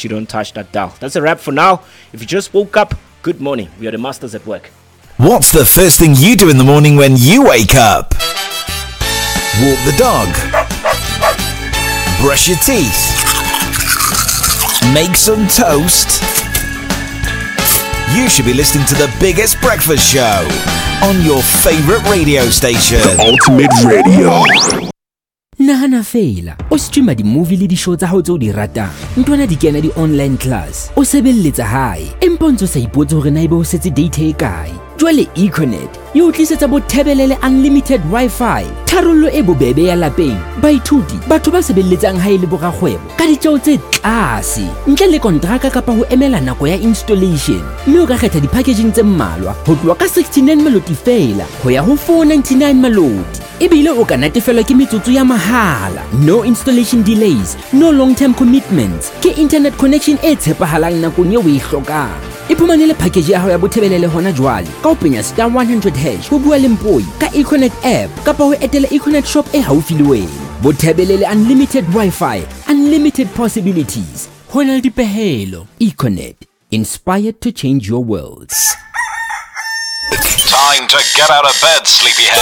you don't touch that dial. That's a wrap for now. If you just woke up, good morning. We are the masters at work. What's the first thing you do in the morning when you wake up? Walk the dog. Brush your teeth. Make some toast. You should be listening to the biggest breakfast show on your favorite radio station. The Ultimate Radio. Nahana feela o streama di-movie le di-show tsa hao tse o di ratang ntwana di kena di-online class o sebelletsa hae empa ntse o sa ipotse hore na ebe o setse data e kae jwale Econet e o tlisetsa bothebelele unlimited wifi tharollo e bobebe ya lapeng baithuti batho ba sebelletsang hae le borakgwebo ka ditjeo tse tlase ntle le kontraka kapa ho emela nako ya installation mme o ka kgetha di-packaging tse mmalwa ho tloha ka 69 maloti feela ho ya ho 499 maloti ebile o ka natefelwa ke metsotso ya mahala no installation delays no long term commitments ke internet connection e tshepahalang nakong eo o e hlokang iphumanele package ya hao ya bothebelele hona jwale ka ho penya star 100# ho bua le mpoi ka Econet app kapa ho etela Econet shop e haufi le wena bothebelele unlimited wifi unlimited possibilities hona le dipehelo Econet inspired to change your world. Time to get out of bed, sleepyhead.